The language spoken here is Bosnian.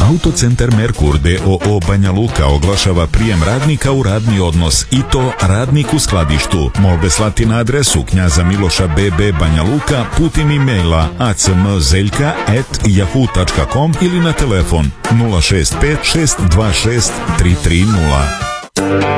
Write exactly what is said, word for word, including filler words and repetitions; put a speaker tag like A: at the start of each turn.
A: Autocentar Merkur d o o Banja Luka oglašava prijem radnika u radni odnos i to radnik u skladištu. Molbe slati na adresu Knjaza Miloša B B Banja Luka putem e-maila acmzeljka at yahoo tačka com ili na telefon nula šest pet šest dva šest tri tri nula.